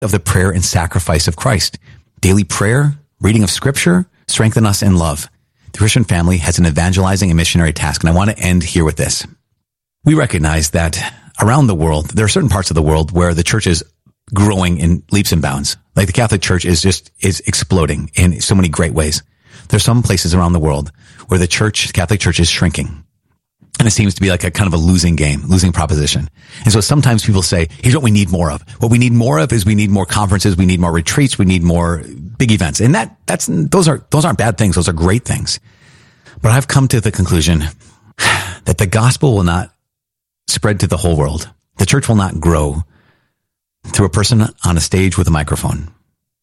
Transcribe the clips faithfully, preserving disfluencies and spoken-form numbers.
of the prayer and sacrifice of Christ. Daily prayer, reading of scripture, strengthen us in love. The Christian family has an evangelizing and missionary task, and I want to end here with this. We recognize that around the world, there are certain parts of the world where the church is growing in leaps and bounds. Like the Catholic Church is just, is exploding in so many great ways. There's some places around the world where the church, Catholic Church is shrinking. And it seems to be like a kind of a losing game, losing proposition. And so sometimes people say, here's what we need more of. What we need more of is we need more conferences, we need more retreats, we need more big events. And that, that's, those are, those aren't bad things. Those are great things. But I've come to the conclusion that the gospel will not spread to the whole world. The church will not grow through a person on a stage with a microphone.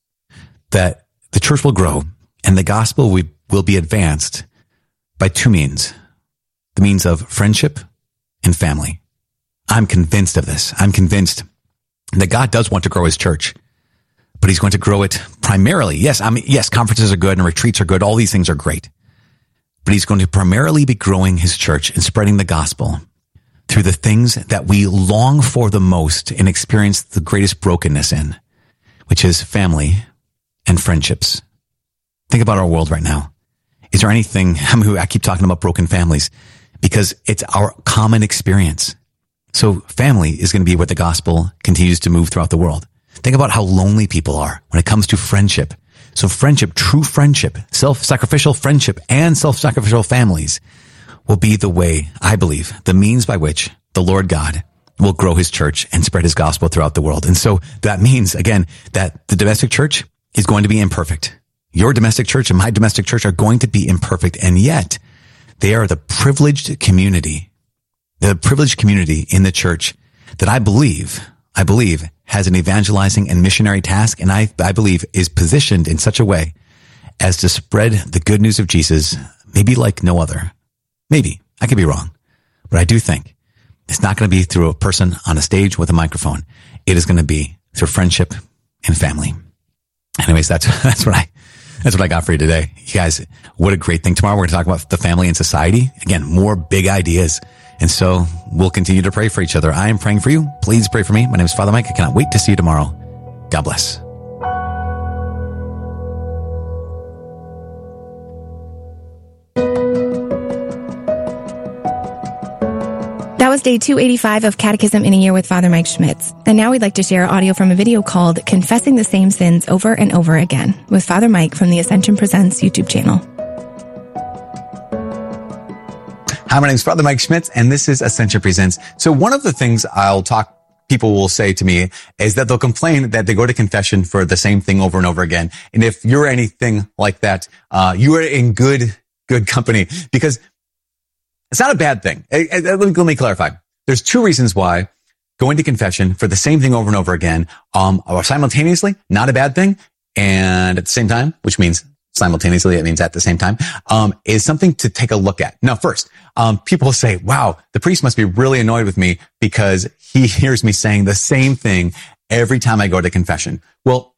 That the church will grow and the gospel will be advanced by two means. The means of friendship and family. I'm convinced of this. I'm convinced that God does want to grow his church, but he's going to grow it primarily. Yes, I mean, yes, conferences are good and retreats are good. All these things are great, but he's going to primarily be growing his church and spreading the gospel through the things that we long for the most and experience the greatest brokenness in, which is family and friendships. Think about our world right now. Is there anything, I mean, I keep talking about broken families because it's our common experience. So family is going to be where the gospel continues to move throughout the world. Think about how lonely people are when it comes to friendship. So friendship, true friendship, self-sacrificial friendship and self-sacrificial families will be the way, I believe, the means by which the Lord God will grow his church and spread his gospel throughout the world. And so that means, again, that the domestic church is going to be imperfect. Your domestic church and my domestic church are going to be imperfect, and yet they are the privileged community, the privileged community in the church that I believe, I believe has an evangelizing and missionary task, and I, I believe is positioned in such a way as to spread the good news of Jesus, maybe like no other. Maybe. I could be wrong. But I do think it's not going to be through a person on a stage with a microphone. It is going to be through friendship and family. Anyways, that's, that's what I, that's what I got for you today. You guys, what a great thing. Tomorrow we're going to talk about the family and society. Again, more big ideas. And so we'll continue to pray for each other. I am praying for you. Please pray for me. My name is Father Mike. I cannot wait to see you tomorrow. God bless. That was day two eighty-five of Catechism in a Year with Father Mike Schmitz. And now we'd like to share audio from a video called Confessing the Same Sins Over and Over Again with Father Mike from the Ascension Presents YouTube channel. Hi, my name is Father Mike Schmitz, and this is Ascension Presents. So one of the things I'll talk, people will say to me is that they'll complain that they go to confession for the same thing over and over again. And if you're anything like that, uh, you are in good, good company, because it's not a bad thing. Let me, let me clarify. There's two reasons why going to confession for the same thing over and over again, um, are simultaneously not a bad thing, and at the same time, which means simultaneously, it means at the same time, um, is something to take a look at. Now, first, um, people say, wow, the priest must be really annoyed with me because he hears me saying the same thing every time I go to confession. Well,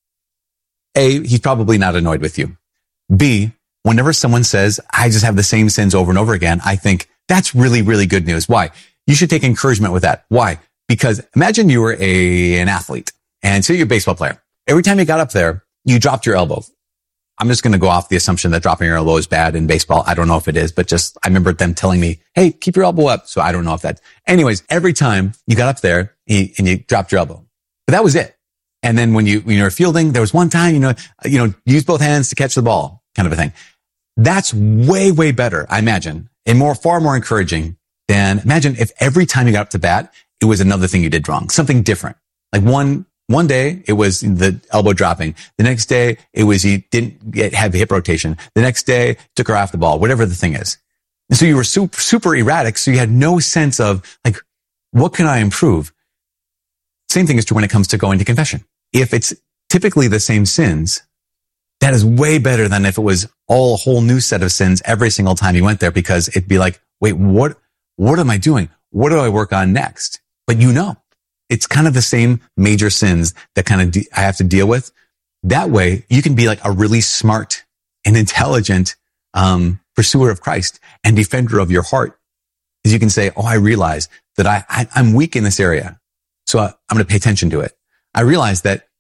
A, he's probably not annoyed with you. B, whenever someone says, I just have the same sins over and over again, I think that's really, really good news. Why? You should take encouragement with that. Why? Because imagine you were a, an athlete and say you're a baseball player. Every time you got up there, you dropped your elbow. I'm just going to go off the assumption that dropping your elbow is bad in baseball. I don't know if it is, but just, I remember them telling me, hey, keep your elbow up. So I don't know if that's, anyways, every time you got up there and you dropped your elbow, but that was it. And then when you, when you were fielding, there was one time, you know, you know, use both hands to catch the ball kind of a thing. That's way, way better, I imagine, and more, far more encouraging than imagine if every time you got up to bat, it was another thing you did wrong, something different. Like one, one day it was the elbow dropping. The next day it was you didn't get, have hip rotation. The next day took her off the ball, whatever the thing is. And so you were super, super erratic. So you had no sense of like, what can I improve? Same thing is true when it comes to going to confession. If it's typically the same sins, that is way better than if it was all a whole new set of sins every single time you went there, because it'd be like, wait, what, what am I doing? What do I work on next? But you know, it's kind of the same major sins that kind of de- I have to deal with. That way you can be like a really smart and intelligent, um, pursuer of Christ and defender of your heart. Because you can say, oh, I realize that I, I I'm weak in this area. So I, I'm going to pay attention to it. I realize that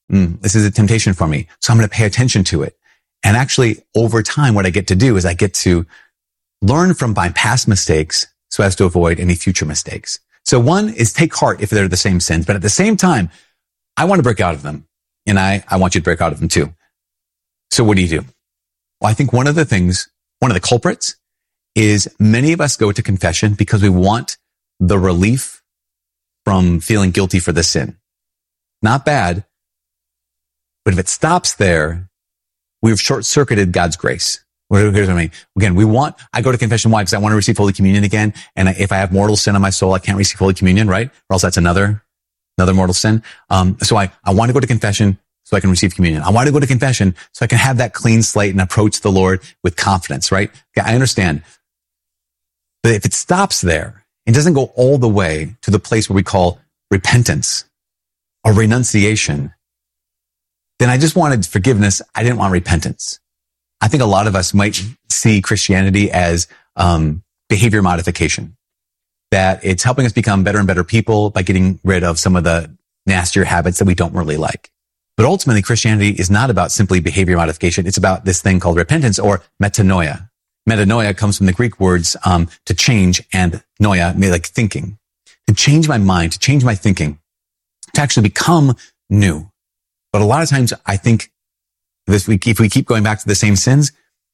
mm, this is a temptation for me. So I'm going to pay attention to it. And actually, over time, what I get to do is I get to learn from my past mistakes so as to avoid any future mistakes. So one is take heart if they're the same sins, but at the same time, I want to break out of them. And I, I want you to break out of them too. So what do you do? Well, I think one of the things, one of the culprits is many of us go to confession because we want the relief from feeling guilty for the sin. Not bad, but if it stops there, we've short-circuited God's grace. Here's what I mean. Again, we want, I go to confession. Why? Because I want to receive Holy Communion again. And if I have mortal sin on my soul, I can't receive Holy Communion, right? Or else that's another, another mortal sin. Um, so I, I want to go to confession so I can receive communion. I want to go to confession so I can have that clean slate and approach the Lord with confidence, right? Okay, I understand. But if it stops there, it doesn't go all the way to the place where we call repentance or renunciation, then I just wanted forgiveness. I didn't want repentance. I think a lot of us might see Christianity as um, behavior modification, that it's helping us become better and better people by getting rid of some of the nastier habits that we don't really like. But ultimately, Christianity is not about simply behavior modification. It's about this thing called repentance or metanoia. Metanoia comes from the Greek words um, to change, and noia, like thinking. To change my mind, to change my thinking, to actually become new. But a lot of times, I think this, if we keep going back to the same sins,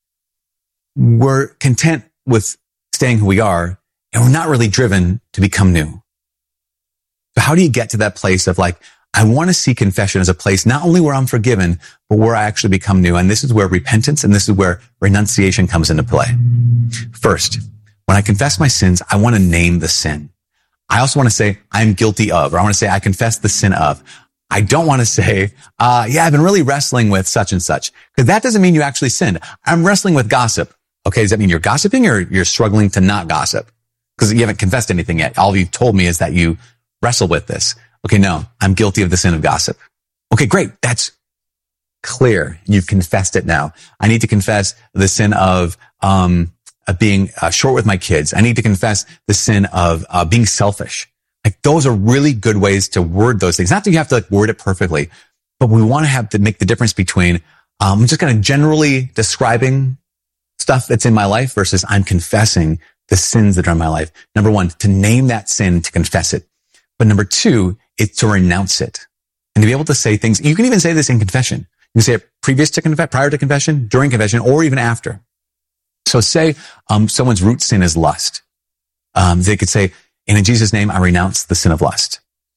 we're content with staying who we are, and we're not really driven to become new. So how do you get to that place of like, I want to see confession as a place not only where I'm forgiven, but where I actually become new. And this is where repentance and this is where renunciation comes into play. First, when I confess my sins, I want to name the sin. I also want to say I'm guilty of, or I want to say I confess the sin of. I don't want to say, uh, yeah, I've been really wrestling with such and such, because that doesn't mean you actually sinned. I'm wrestling with gossip. Okay. Does that mean you're gossiping or you're struggling to not gossip? Because you haven't confessed anything yet. All you've told me is that you wrestle with this. Okay, no, I'm guilty of the sin of gossip. Okay, great. That's clear. You've confessed it now. I need to confess the sin of, um, of being uh, short with my kids. I need to confess the sin of uh, being selfish. Like those are really good ways to word those things. Not that you have to like word it perfectly, but we want to have to make the difference between, um, I'm just kind of generally describing stuff that's in my life versus I'm confessing the sins that are in my life. Number one, to name that sin, to confess it. But number two, it's to renounce it and to be able to say things. You can even say this in confession. You can say it previous to confession, prior to confession, during confession, or even after. So say, um, someone's root sin is lust. Um, they could say, and in Jesus' name, I renounce the sin of lust.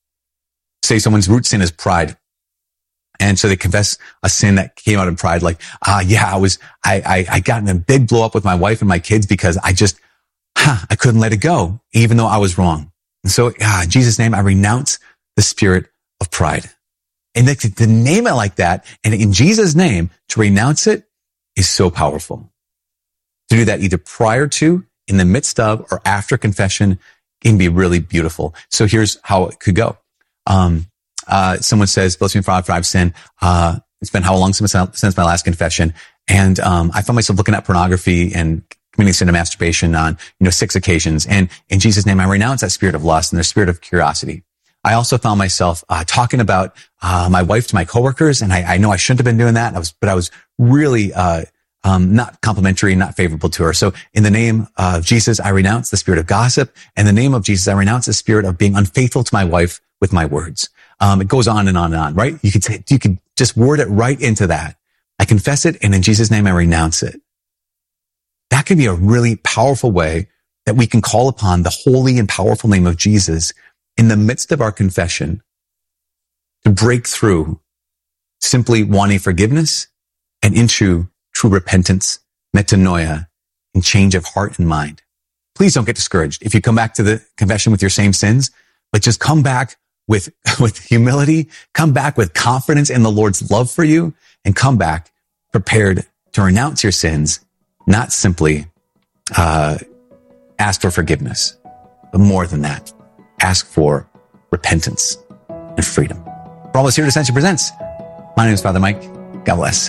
Say someone's root sin is pride. And so they confess a sin that came out of pride. Like, ah, uh, yeah, I was, I, I, I got in a big blow up with my wife and my kids because I just, huh, I couldn't let it go, even though I was wrong. And so, ah, in Jesus' name, I renounce the spirit of pride. And to, to name it like that, and in Jesus' name, to renounce it is so powerful. To do that either prior to, in the midst of, or after confession can be really beautiful. So here's how it could go. Um, uh, someone says, bless me for I've sinned. Uh, it's been how long since, since my last confession? And, um, I found myself looking at pornography and committing sin of masturbation on, you know, six occasions. And in Jesus' name, I renounce that spirit of lust and the spirit of curiosity. I also found myself, uh, talking about, uh, my wife to my coworkers. And I, I know I shouldn't have been doing that. I was, but I was really, uh, um, not complimentary, not favorable to her. So in the name of Jesus, I renounce the spirit of gossip. In the name of Jesus, I renounce the spirit of being unfaithful to my wife with my words. Um, it goes on and on and on, right? You could say, you could just word it right into that. I confess it. And in Jesus' name, I renounce it. That could be a really powerful way that we can call upon the holy and powerful name of Jesus in the midst of our confession to break through simply wanting forgiveness and into true repentance, metanoia, and change of heart and mind. Please don't get discouraged. If you come back to the confession with your same sins, but just come back with, with humility, come back with confidence in the Lord's love for you, and come back prepared to renounce your sins, not simply uh, ask for forgiveness, but more than that, ask for repentance and freedom. For all of us here at Ascension Presents, my name is Father Mike. God bless.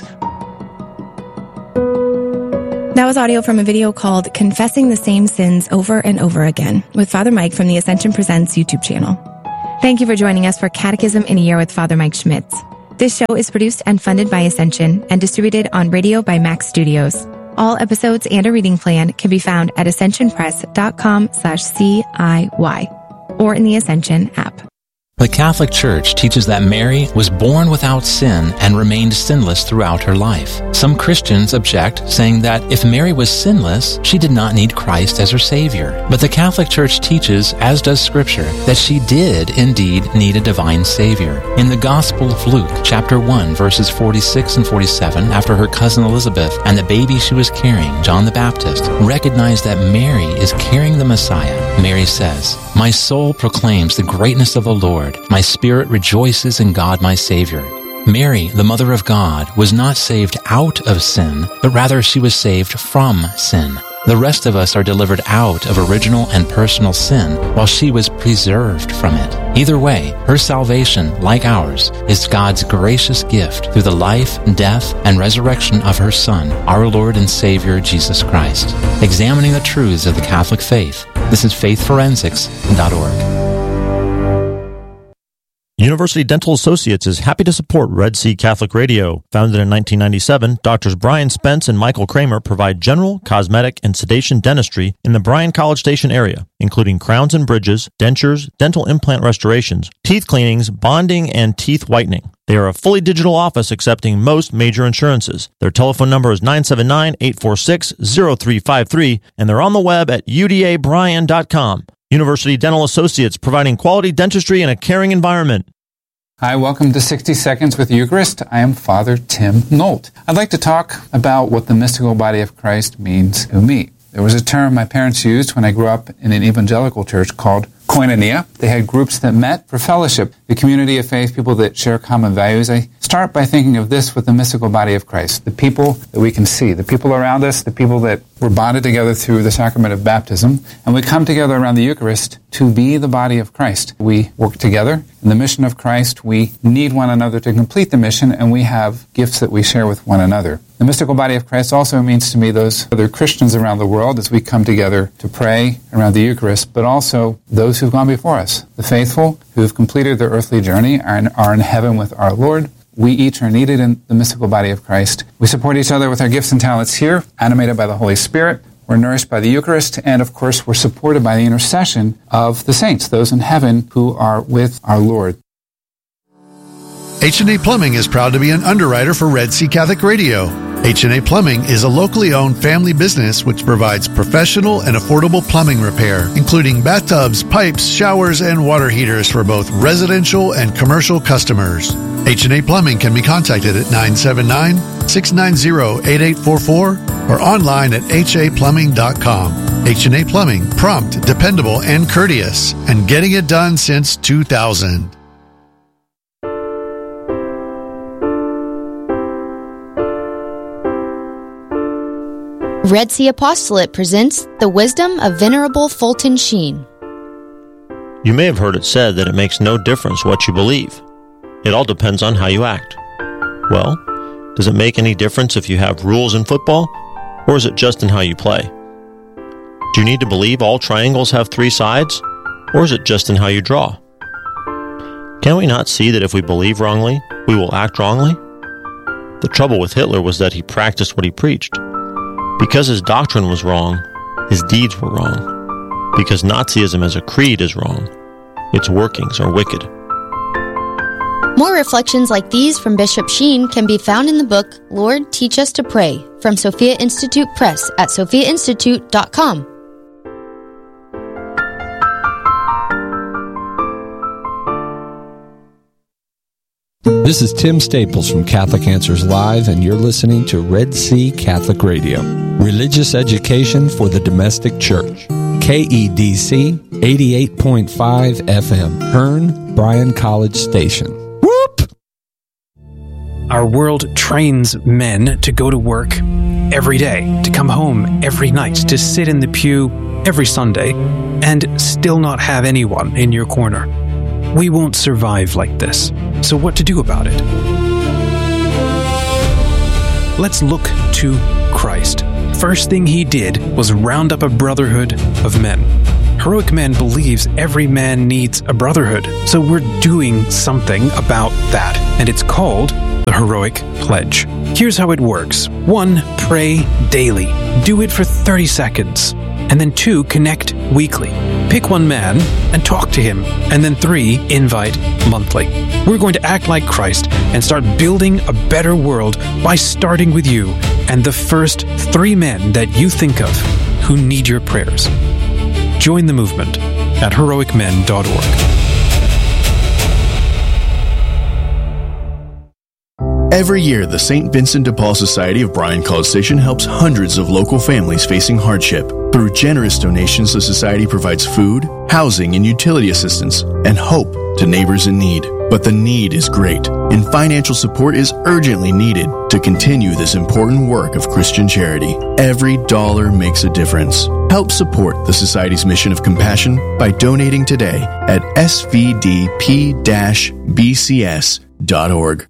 That was audio from a video called Confessing the Same Sins Over and Over Again with Father Mike from the Ascension Presents YouTube channel. Thank you for joining us for Catechism in a Year with Father Mike Schmitz. This show is produced and funded by Ascension and distributed on Radio by Max Studios. All episodes and a reading plan can be found at ascensionpress.com slash CIY or in the Ascension app. The Catholic Church teaches that Mary was born without sin and remained sinless throughout her life. Some Christians object, saying that if Mary was sinless, she did not need Christ as her Savior. But the Catholic Church teaches, as does Scripture, that she did indeed need a divine Savior. In the Gospel of Luke, chapter one, verses forty-six and forty-seven, after her cousin Elizabeth and the baby she was carrying, John the Baptist, recognized that Mary is carrying the Messiah. Mary says, "My soul proclaims the greatness of the Lord. My spirit rejoices in God my Savior." Mary, the Mother of God, was not saved out of sin, but rather she was saved from sin. The rest of us are delivered out of original and personal sin, while she was preserved from it. Either way, her salvation, like ours, is God's gracious gift through the life, death, and resurrection of her Son, our Lord and Savior, Jesus Christ. Examining the truths of the Catholic faith, this is faith forensics dot org. University Dental Associates is happy to support Red Sea Catholic Radio. Founded in nineteen ninety-seven, Doctors Brian Spence and Michael Kramer provide general, cosmetic, and sedation dentistry in the Bryan College Station area, including crowns and bridges, dentures, dental implant restorations, teeth cleanings, bonding, and teeth whitening. They are a fully digital office accepting most major insurances. Their telephone number is nine seven nine, eight four six, zero three five three, and they're on the web at u d a bryan dot com. University Dental Associates, providing quality dentistry in a caring environment. Hi, welcome to sixty seconds with Eucharist. I am Father Tim Nolt. I'd like to talk about what the mystical body of Christ means to me. There was a term my parents used when I grew up in an evangelical church called koinonia. They had groups that met for fellowship, the community of faith, people that share common values. I start by thinking of this with the mystical body of Christ, the people that we can see, the people around us, the people that were bonded together through the sacrament of baptism, and we come together around the Eucharist to be the body of Christ. We work together in the mission of Christ. We need one another to complete the mission, and we have gifts that we share with one another. The mystical body of Christ also means to me those other Christians around the world as we come together to pray around the Eucharist, but also those who've gone before us, the faithful who have completed their earthly journey are in, are in heaven with our Lord. We each are needed in the mystical body of Christ. We support each other with our gifts and talents here, animated by the Holy Spirit. We're nourished by the Eucharist, and of course we're supported by the intercession of the saints, those in heaven who are with our Lord. H and A Plumbing is proud to be an underwriter for Red Sea Catholic Radio. H and A Plumbing is a locally owned family business which provides professional and affordable plumbing repair, including bathtubs, pipes, showers, and water heaters for both residential and commercial customers. H and A Plumbing can be contacted at nine seven nine, six nine zero, eight eight four four or online at h a plumbing dot com. H and A Plumbing, prompt, dependable, and courteous, and getting it done since two thousand. Red Sea Apostolate presents The Wisdom of Venerable Fulton Sheen. You may have heard it said that it makes no difference what you believe. It all depends on how you act. Well, does it make any difference if you have rules in football, or is it just in how you play? Do you need to believe all triangles have three sides, or is it just in how you draw? Can we not see that if we believe wrongly, we will act wrongly? The trouble with Hitler was that he practiced what he preached. Because his doctrine was wrong, his deeds were wrong. Because Nazism as a creed is wrong, its workings are wicked. More reflections like these from Bishop Sheen can be found in the book, Lord, Teach Us to Pray, from Sophia Institute Press at sophia institute dot com. This is Tim Staples from Catholic Answers Live, and you're listening to Red Sea Catholic Radio. Religious education for the domestic church. K E D C eighty-eight point five F M, Hearn, Bryan College Station. Whoop! Our world trains men to go to work every day, to come home every night, to sit in the pew every Sunday, and still not have anyone in your corner. We won't survive like this. So what to do about it? Let's look to Christ. First thing he did was round up a brotherhood of men. Heroic Men believes every man needs a brotherhood, so we're doing something about that, and it's called the Heroic Pledge. Here's how it works. One, pray daily. Do it for thirty seconds. And then two, connect weekly. Pick one man and talk to him. And then three, invite monthly. We're going to act like Christ and start building a better world by starting with you and the first three men that you think of who need your prayers. Join the movement at heroic men dot org. Every year, the Saint Vincent de Paul Society of Bryan College Station helps hundreds of local families facing hardship. Through generous donations, the Society provides food, housing, and utility assistance, and hope to neighbors in need. But the need is great, and financial support is urgently needed to continue this important work of Christian charity. Every dollar makes a difference. Help support the Society's mission of compassion by donating today at s v d p dash b c s dot org.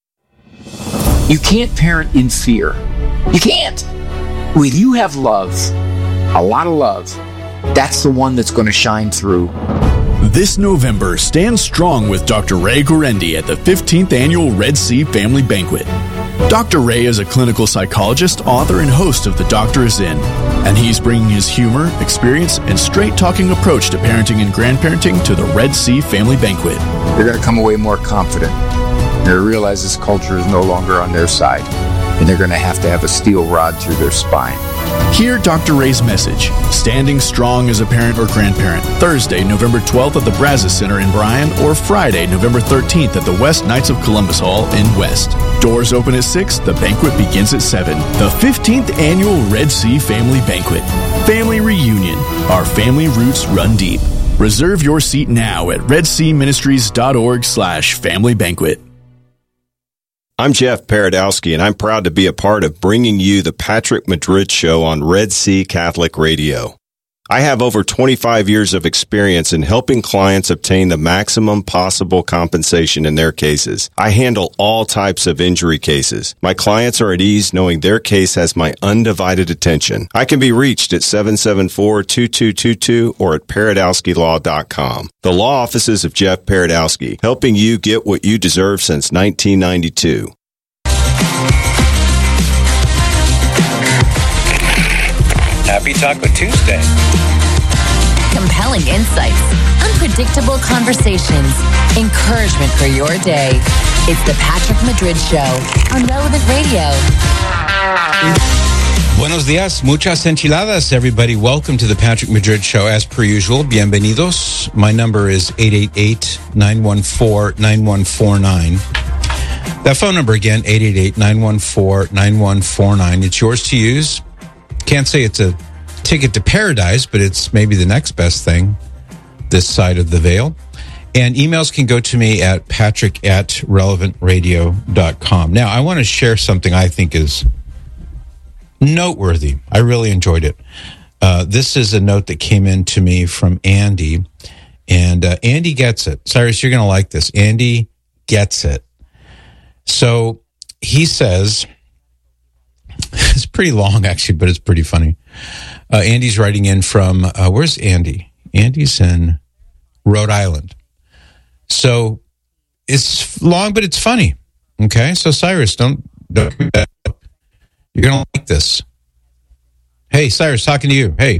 You can't parent in fear. You can't. When you have love, a lot of love, that's the one that's going to shine through. This November, stand strong with Doctor Ray Guarendi at the fifteenth Annual Red Sea Family Banquet. Doctor Ray is a clinical psychologist, author, and host of The Doctor Is In, and he's bringing his humor, experience, and straight-talking approach to parenting and grandparenting to the Red Sea Family Banquet. They're going to come away more confident. They realize this culture is no longer on their side, and they're going to have to have a steel rod through their spine. Hear Doctor Ray's message, Standing Strong as a Parent or Grandparent, Thursday, November twelfth at the Brazos Center in Bryan, or Friday, November thirteenth at the West Knights of Columbus Hall in West. Doors open at six, the banquet begins at seven. The fifteenth Annual Red Sea Family Banquet. Family Reunion. Our family roots run deep. Reserve your seat now at redseaministries.org slash family banquet. I'm Jeff Paradowski, and I'm proud to be a part of bringing you the Patrick Madrid Show on Red Sea Catholic Radio. I have over twenty-five years of experience in helping clients obtain the maximum possible compensation in their cases. I handle all types of injury cases. My clients are at ease knowing their case has my undivided attention. I can be reached at seven seven four, two two two two or at paradowski law dot com. The law offices of Jeff Paradowski, helping you get what you deserve since nineteen ninety-two. Happy Taco Tuesday. Compelling insights, unpredictable conversations, encouragement for your day. It's the Patrick Madrid Show on Relevant Radio. Buenos dias, muchas enchiladas, everybody. Welcome to the Patrick Madrid Show. As per usual, bienvenidos. My number is eight eight eight, nine one four, nine one four nine. That phone number again, eight eight eight, nine one four, nine one four nine. It's yours to use. Can't say it's a ticket to paradise, but it's maybe the next best thing this side of the veil. And emails can go to me at patrick at relevant radio dot com. Now, I want to share something I think is noteworthy. I really enjoyed it. Uh, this is a note that came in to me from Andy, and uh, Andy gets it. Cyrus, you're going to like this. Andy gets it. So he says... It's pretty long, actually, but it's pretty funny. Uh, Andy's writing in from, uh, where's Andy? Andy's in Rhode Island. So it's long, but it's funny. Okay, so Cyrus, don't, don't you're going to like this. Hey, Cyrus, talking to you. Hey.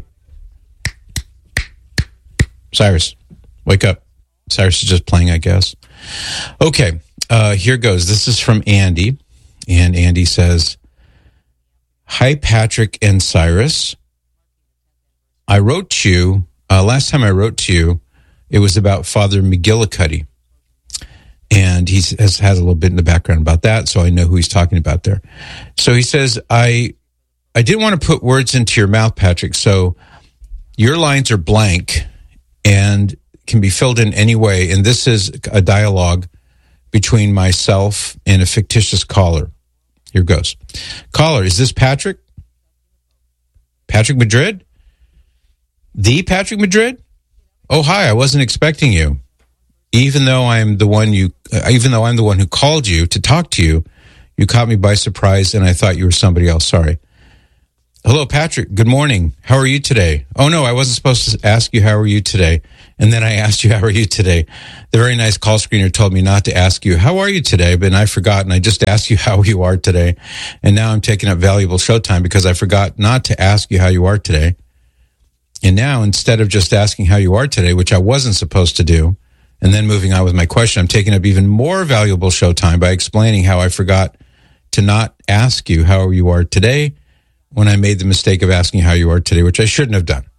Cyrus, wake up. Cyrus is just playing, I guess. Okay, uh, here goes. This is from Andy, and Andy says, hi, Patrick and Cyrus. I wrote to you, uh, last time I wrote to you, it was about Father McGillicuddy. And he has, has a little bit in the background about that, so I know who he's talking about there. So he says, I I didn't want to put words into your mouth, Patrick, so your lines are blank and can be filled in any way. And this is a dialogue between myself and a fictitious caller. Here goes. Caller, is this Patrick? Patrick Madrid? The Patrick Madrid? Oh, hi, I wasn't expecting you. Even though I'm the one you, uh, even though I'm the one who called you to talk to you, you caught me by surprise and I thought you were somebody else. Sorry. hello, Patrick. Good morning. How are you today? Oh, no, I wasn't supposed to ask you, how are you today? And then I asked you, how are you today? The very nice call screener told me not to ask you, how are you today? But I forgot, and I just asked you how you are today. And now I'm taking up valuable showtime because I forgot not to ask you how you are today. And now, instead of just asking how you are today, which I wasn't supposed to do, and then moving on with my question, I'm taking up even more valuable showtime by explaining how I forgot to not ask you how you are today when I made the mistake of asking how you are today, which I shouldn't have done.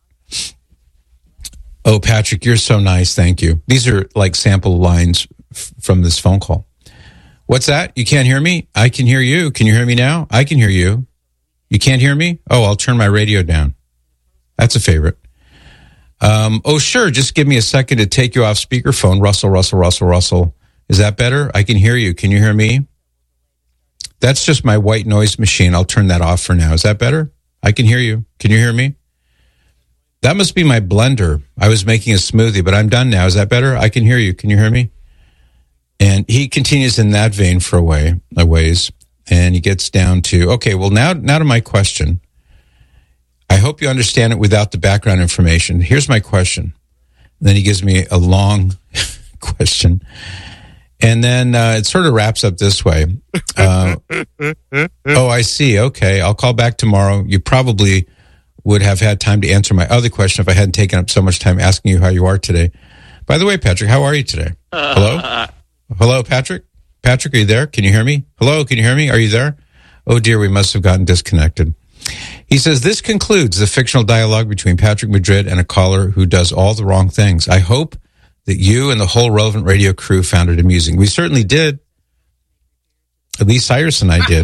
Oh, Patrick, you're so nice. Thank you. These are like sample lines f- from this phone call. What's that? You can't hear me? I can hear you. Can you hear me now? I can hear you. You can't hear me? Oh, I'll turn my radio down. That's a favorite. Um, oh, sure. Just give me a second to take you off speakerphone. Russell, Russell, Russell, Russell. Is that better? I can hear you. Can you hear me? That's just my white noise machine. I'll turn that off for now. Is that better? I can hear you. Can you hear me? That must be my blender. I was making a smoothie, but I'm done now. Is that better? I can hear you. Can you hear me? And he continues in that vein for a way, a ways, and he gets down to, okay, well, now, now to my question. I hope you understand it without the background information. Here's my question. And then he gives me a long question. And then uh, it sort of wraps up this way. Uh, oh, I see. Okay, I'll call back tomorrow. You probably would have had time to answer my other question if I hadn't taken up so much time asking you how you are today. By the way, Patrick, how are you today? Hello? Hello, Patrick? Patrick, are you there? Can you hear me? Hello, can you hear me? Are you there? Oh, dear, we must have gotten disconnected. He says, this concludes the fictional dialogue between Patrick Madrid and a caller who does all the wrong things. I hope that you and the whole Relevant Radio crew found it amusing. We certainly did. At least Cyrus and I did.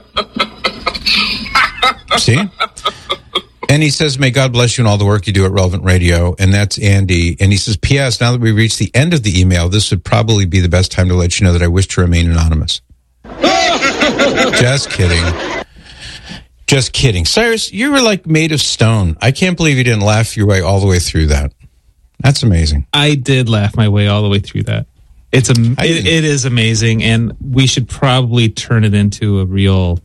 See? And he says, may God bless you and all the work you do at Relevant Radio. And that's Andy. And he says, P S, now that we reached the end of the email, this would probably be the best time to let you know that I wish to remain anonymous. Just kidding. Just kidding. Cyrus, you were like made of stone. I can't believe you didn't laugh your way all the way through that. That's amazing. I did laugh my way all the way through that. It's a, it, it is amazing, and we should probably turn it into a real,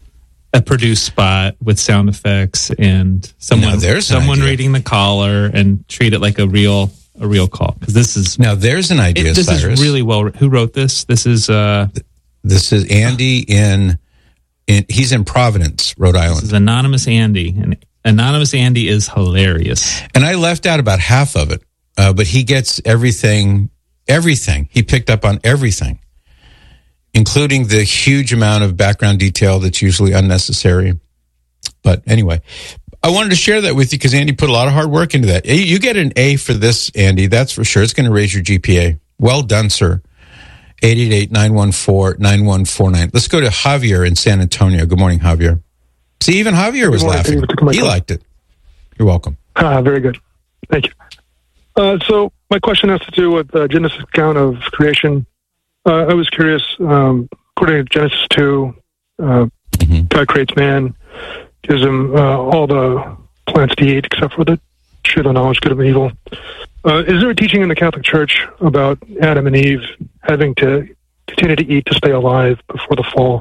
a produced spot with sound effects and someone, now, there's someone reading the caller and treat it like a real, a real call. Because this is now there's an idea. It, this Cyrus. is really well. Who wrote this? This is uh, this is Andy in. In, he's in Providence, Rhode Island. This is Anonymous Andy. And Anonymous Andy is hilarious. And I left out about half of it, uh, but he gets everything, everything. He picked up on everything, including the huge amount of background detail that's usually unnecessary. But anyway, I wanted to share that with you because Andy put a lot of hard work into that. You get an A for this, Andy, that's for sure. It's going to raise your G P A. Well done, sir. eight eight eight, nine one four, nine one four nine. Let's go to Javier in San Antonio. Good morning, Javier. See, even Javier was laughing. He liked it. You're welcome. Ah, very good. Thank you. Uh, so my question has to do with the Genesis account of creation. Uh, I was curious, um, according to Genesis two, uh, mm-hmm. God creates man, gives him uh, all the plants to eat except for the tree of the knowledge, good and evil. Uh, is there a teaching in the Catholic Church about Adam and Eve having to continue to eat to stay alive before the fall?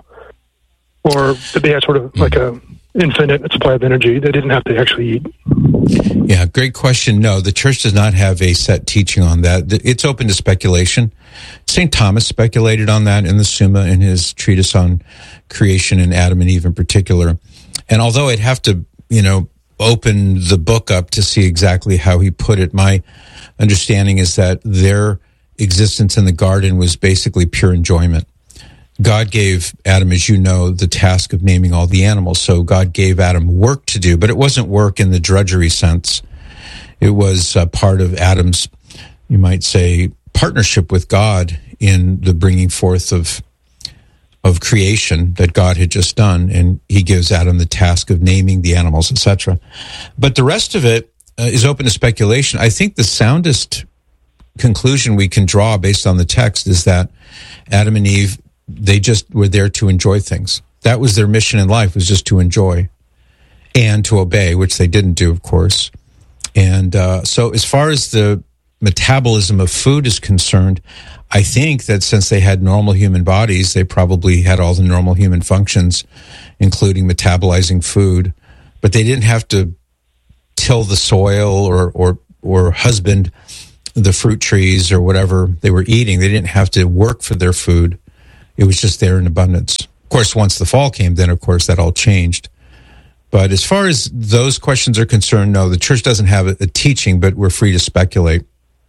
Or did they have sort of like a infinite supply of energy? They didn't have to actually eat. Yeah, great question. No, the Church does not have a set teaching on that. It's open to speculation. Saint Thomas speculated on that in the Summa, in his treatise on creation and Adam and Eve in particular. And although I'd have to, you know, open the book up to see exactly how he put it, my understanding is that their existence in the garden was basically pure enjoyment. God gave Adam, as you know, the task of naming all the animals. So God gave Adam work to do, but it wasn't work in the drudgery sense. It was uh, part of Adam's, you might say, partnership with God in the bringing forth of of creation that God had just done, and he gives Adam the task of naming the animals, et cetera. But the rest of it uh, is open to speculation. I think the soundest conclusion we can draw based on the text is that Adam and Eve, they just were there to enjoy things. That was their mission in life, was just to enjoy and to obey, which they didn't do, of course. And uh, so as far as the metabolism of food is concerned, I think that since they had normal human bodies, they probably had all the normal human functions, including metabolizing food. But but they didn't have to till the soil or or or husband the fruit trees or whatever they were eating. They didn't have to work for their food. It was just there in abundance. Of course, once the fall came, then of course that all changed. But as far as those questions are concerned, no, the church doesn't have a, a teaching, but we're free to speculate.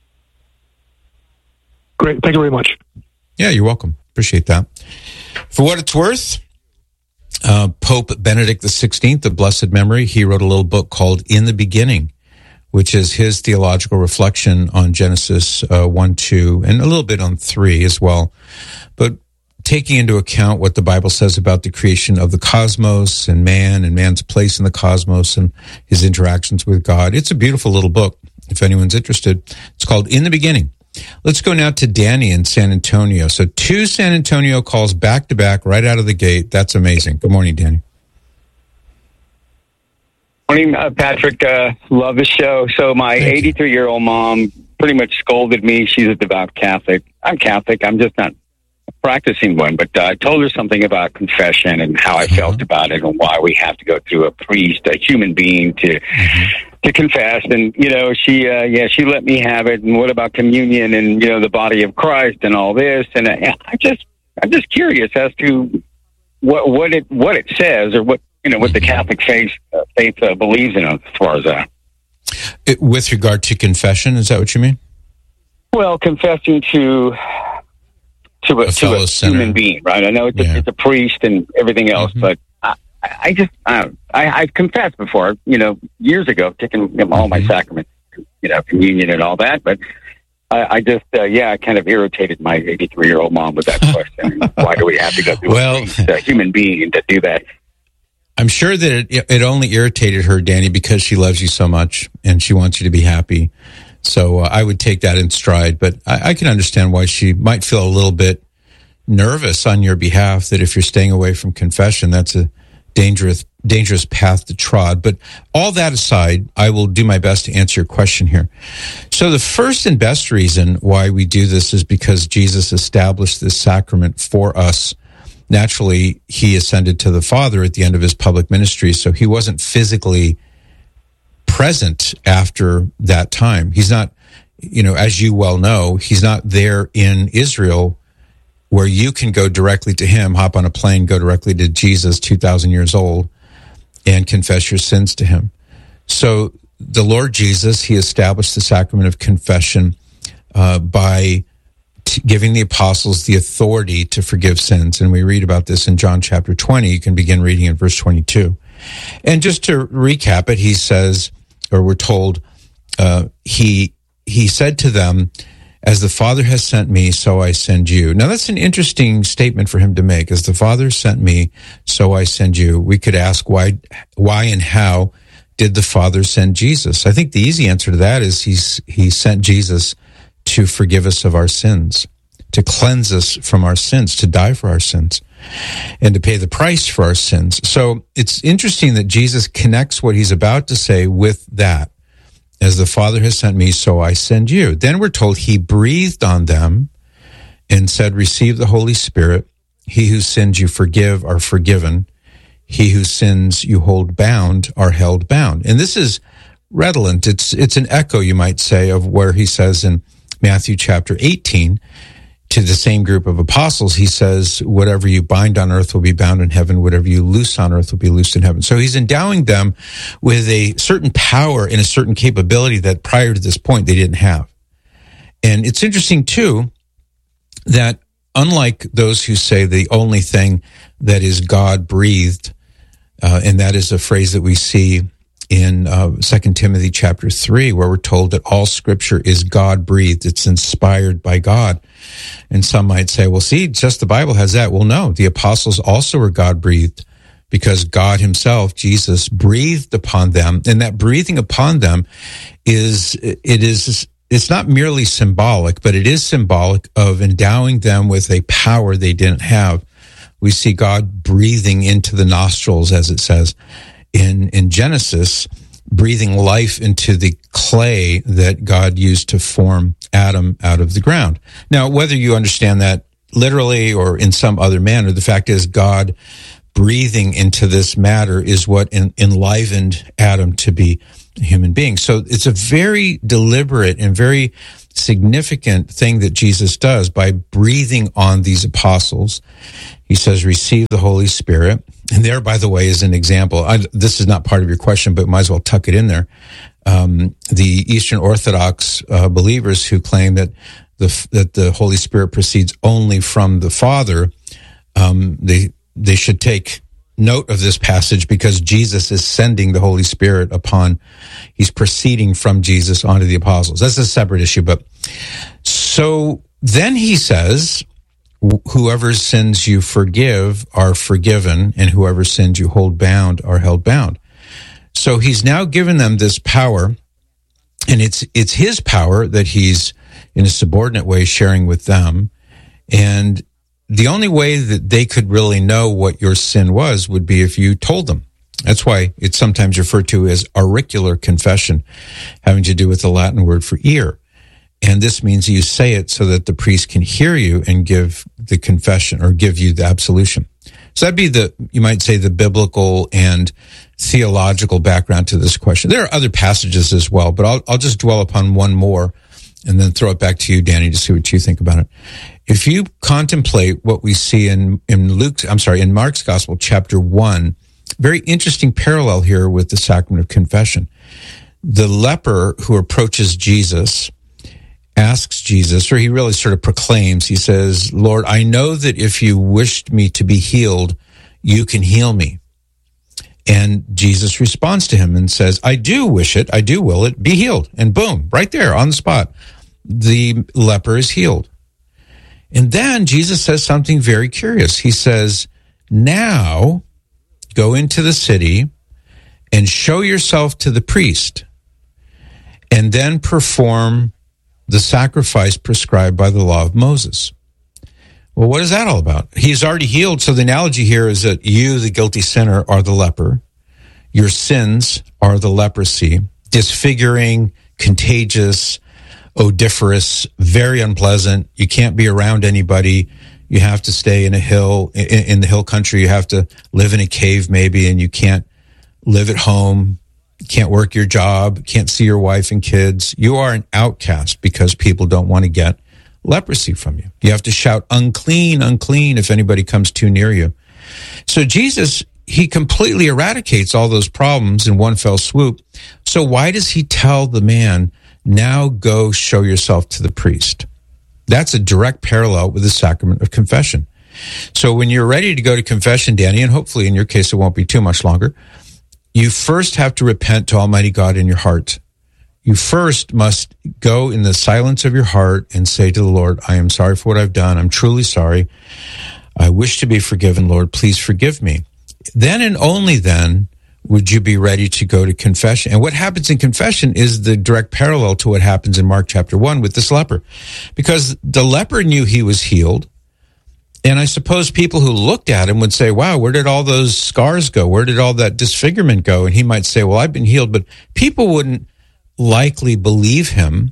Great. Thank you very much. Yeah, you're welcome. Appreciate that. For what it's worth, uh, Pope Benedict the sixteenth, of blessed memory, he wrote a little book called In the Beginning, which is his theological reflection on Genesis uh, one, two, and a little bit on three as well. But taking into account what the Bible says about the creation of the cosmos and man and man's place in the cosmos and his interactions with God. It's a beautiful little book, if anyone's interested. It's called In the Beginning. Let's go now to Danny in San Antonio. So two San Antonio calls back to back right out of the gate. That's amazing. Good morning, Danny. Morning, uh, Patrick. Uh, love the show. So my eighty-three-year-old mom pretty much scolded me. She's a devout Catholic. I'm Catholic. I'm just not a practicing one. But uh, I told her something about confession and how I uh-huh. felt about it and why we have to go through a priest, a human being, to mm-hmm. to confess. And, you know, she, uh, yeah, she let me have it. And what about communion and, you know, the body of Christ and all this? And I, I just, I'm just curious as to what, what it, what it says or what, you know, what the Catholic faith, uh, faith uh, believes in as far as that. It, with regard to confession, is that what you mean? Well, confessing to to a, a, to a human being, right? I know it's, yeah. a, it's a priest and everything else, mm-hmm. but I, I just I, I I've confessed before, you know, years ago, taking all mm-hmm. my sacraments, you know, communion and all that, but I, I just uh, yeah, I kind of irritated my eighty-three-year-old mom with that question. Why do we have to go through well, a, priest, a human being to do that? I'm sure that it, it only irritated her, Danny, because she loves you so much and she wants you to be happy. So uh, I would take that in stride. But I, I can understand why she might feel a little bit nervous on your behalf, that if you're staying away from confession, that's a dangerous dangerous path to trod. But all that aside, I will do my best to answer your question here. So the first and best reason why we do this is because Jesus established this sacrament for us. Naturally, he ascended to the Father at the end of his public ministry, so he wasn't physically present after that time. He's not, you know, as you well know, he's not there in Israel where you can go directly to him, hop on a plane, go directly to Jesus, two thousand years old, and confess your sins to him. So the Lord Jesus, he established the sacrament of confession uh, by giving the apostles the authority to forgive sins. And we read about this in John chapter twenty. You can begin reading in verse twenty-two. And just to recap it, he says, or we're told, uh, he he said to them, as the Father has sent me, so I send you. Now that's an interesting statement for him to make. As the Father sent me, so I send you. We could ask why, why and how did the Father send Jesus? I think the easy answer to that is he's he sent Jesus to forgive us of our sins, to cleanse us from our sins, to die for our sins, and to pay the price for our sins. So it's interesting that Jesus connects what he's about to say with that. As the Father has sent me, so I send you. Then we're told he breathed on them and said, receive the Holy Spirit. He whose sins you forgive are forgiven. He whose sins you hold bound are held bound. And this is redolent. It's, it's an echo, you might say, of where he says in Matthew chapter eighteen, to the same group of apostles, he says, whatever you bind on earth will be bound in heaven, whatever you loose on earth will be loosed in heaven. So he's endowing them with a certain power and a certain capability that prior to this point they didn't have. And it's interesting, too, that unlike those who say the only thing that is God-breathed, uh, and that is a phrase that we see in uh, Second Timothy chapter three, where we're told that all scripture is God-breathed. It's inspired by God. And some might say, well, see, just the Bible has that. Well, no, the apostles also are God-breathed because God himself, Jesus, breathed upon them. And that breathing upon them is, it is, it's not merely symbolic, but it is symbolic of endowing them with a power they didn't have. We see God breathing into the nostrils, as it says in, in Genesis, breathing life into the clay that God used to form Adam out of the ground. Now, whether you understand that literally or in some other manner, the fact is God breathing into this matter is what en- enlivened Adam to be a human being. So it's a very deliberate and very significant thing that Jesus does by breathing on these apostles. He says, receive the Holy Spirit. And there, by the way, is an example. I, this is not part of your question, but might as well tuck it in there. Um, the Eastern Orthodox uh, believers who claim that the that the Holy Spirit proceeds only from the Father, um, they they should take note of this passage because Jesus is sending the Holy Spirit upon, he's proceeding from Jesus onto the apostles. That's a separate issue. But so then he says, whoever sins you forgive are forgiven, and whoever sins you hold bound are held bound. So he's now given them this power, and it's it's his power that he's in a subordinate way sharing with them. And the only way that they could really know what your sin was would be if you told them. That's why it's sometimes referred to as auricular confession, having to do with the Latin word for ear. And this means you say it so that the priest can hear you and give the confession or give you the absolution. So that'd be the, you might say, the biblical and theological background to this question. There are other passages as well, but I'll, I'll just dwell upon one more and then throw it back to you, Danny, to see what you think about it. If you contemplate what we see in, in Luke's, I'm sorry, in Mark's Gospel, chapter one, very interesting parallel here with the sacrament of confession. The leper who approaches Jesus asks Jesus, or he really sort of proclaims, he says, Lord, I know that if you wished me to be healed, you can heal me. And Jesus responds to him and says, I do wish it, I do will it, be healed. And boom, right there on the spot, the leper is healed. And then Jesus says something very curious. He says, now go into the city and show yourself to the priest, and then perform the sacrifice prescribed by the law of Moses. Well, what is that all about? He's already healed. So the analogy here is that you, the guilty sinner, are the leper. Your sins are the leprosy, disfiguring, contagious, odoriferous, very unpleasant. You can't be around anybody. You have to stay in a hill, in, in the hill country. You have to live in a cave maybe, and you can't live at home. Can't work your job, can't see your wife and kids. You are an outcast because people don't want to get leprosy from you. You have to shout, unclean, unclean, if anybody comes too near you. So Jesus, he completely eradicates all those problems in one fell swoop. So why does he tell the man, now go show yourself to the priest? That's a direct parallel with the sacrament of confession. So when you're ready to go to confession, Danny, and hopefully in your case it won't be too much longer, you first have to repent to Almighty God in your heart. You first must go in the silence of your heart and say to the Lord, I am sorry for what I've done. I'm truly sorry. I wish to be forgiven, Lord. Please forgive me. Then and only then would you be ready to go to confession. And what happens in confession is the direct parallel to what happens in Mark chapter one with this leper. Because the leper knew he was healed. And I suppose people who looked at him would say, wow, where did all those scars go? Where did all that disfigurement go? And he might say, well, I've been healed. But people wouldn't likely believe him.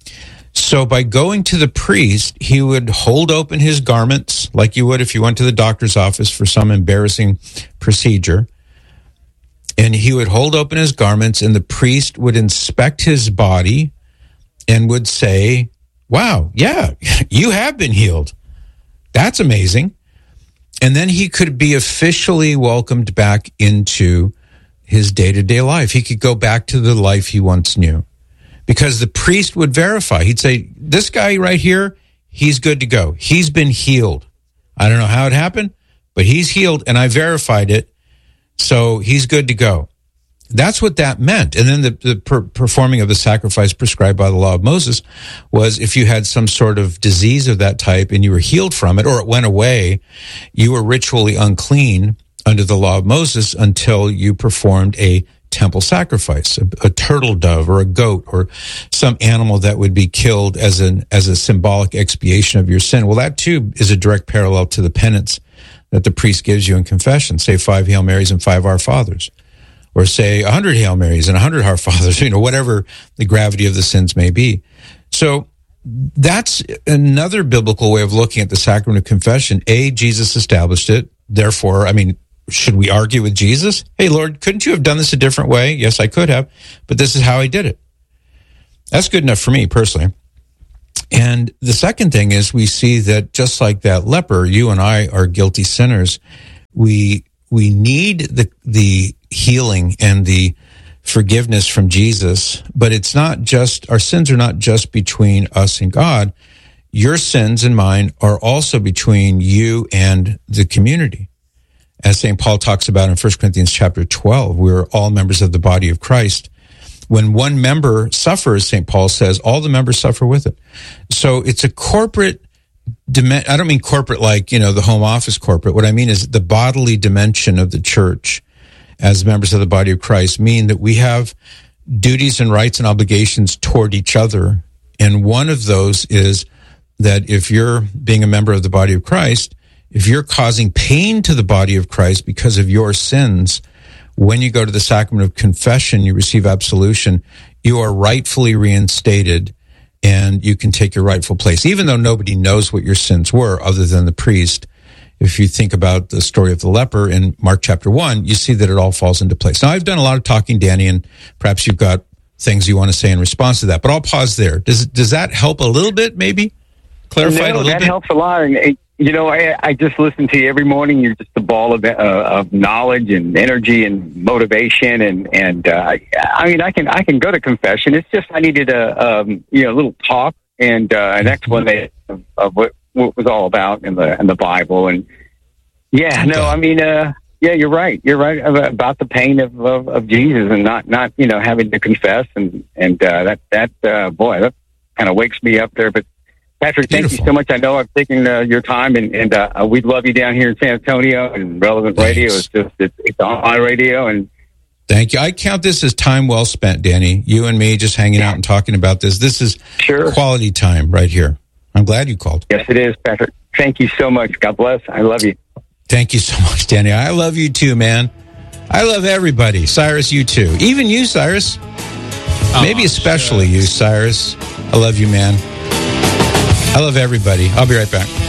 So by going to the priest, he would hold open his garments like you would if you went to the doctor's office for some embarrassing procedure. And he would hold open his garments, and the priest would inspect his body and would say, wow, yeah, you have been healed. That's amazing. And then he could be officially welcomed back into his day-to-day life. He could go back to the life he once knew because the priest would verify. He'd say, this guy right here, he's good to go. He's been healed. I don't know how it happened, but he's healed, and I verified it, so he's good to go. That's what that meant. And then the, the per- performing of the sacrifice prescribed by the law of Moses was if you had some sort of disease of that type and you were healed from it, or it went away, you were ritually unclean under the law of Moses until you performed a temple sacrifice, a, a turtle dove or a goat or some animal that would be killed as an as a symbolic expiation of your sin. Well, that too is a direct parallel to the penance that the priest gives you in confession. Say five Hail Marys and five Our Fathers. Or say a hundred Hail Marys and a hundred Our Fathers, you know, whatever the gravity of the sins may be. So that's another biblical way of looking at the sacrament of confession. A, Jesus established it. Therefore, I mean, should we argue with Jesus? Hey, Lord, couldn't you have done this a different way? Yes, I could have, but this is how I did it. That's good enough for me personally. And the second thing is we see that just like that leper, you and I are guilty sinners. We we need the the healing and the forgiveness from Jesus, but it's not just, our sins are not just between us and God. Your sins and mine are also between you and the community. As Saint Paul talks about in First Corinthians chapter twelve, we're all members of the body of Christ. When one member suffers, Saint Paul says, all the members suffer with it. So it's a corporate dimension. I don't mean corporate like, you know, the home office corporate. What I mean is the bodily dimension of the church as members of the body of Christ mean that we have duties and rights and obligations toward each other. And one of those is that if you're being a member of the body of Christ, if you're causing pain to the body of Christ because of your sins, when you go to the sacrament of confession, you receive absolution, you are rightfully reinstated and you can take your rightful place, even though nobody knows what your sins were other than the priest. If you think about the story of the leper in Mark chapter one, you see that it all falls into place. Now, I've done a lot of talking, Danny, and perhaps you've got things you want to say in response to that, but I'll pause there. Does does that help a little bit, maybe? Clarify no, it a little that bit? helps a lot. And, you know, I, I just listen to you every morning. You're just a ball of, uh, of knowledge and energy and motivation. And, and uh, I mean, I can I can go to confession. It's just I needed a, um, you know, a little talk and uh, an explanation of, of what, what was all about in the in the Bible. And, yeah, no, I mean, uh, yeah, you're right. You're right about the pain of, of, of Jesus and not, not, you know, having to confess. And, and uh, that, that uh, boy, that kind of wakes me up there. But, Patrick, thank Beautiful. you so much. I know I've taken uh, your time, and, and uh, we love you down here in San Antonio, and Relevant Thanks. Radio is just, it's, it's on my radio. And Thank you. I count this as time well spent, Danny. You and me just hanging out and talking about this. This is sure. quality time right here. I'm glad you called. Yes, it is, Patrick. Thank you so much. God bless. I love you. Thank you so much, Danny. I love you too, man. I love everybody. Cyrus, you too. Even you, Cyrus. Oh, Maybe especially shucks. you, Cyrus. I love you, man. I love everybody. I'll be right back.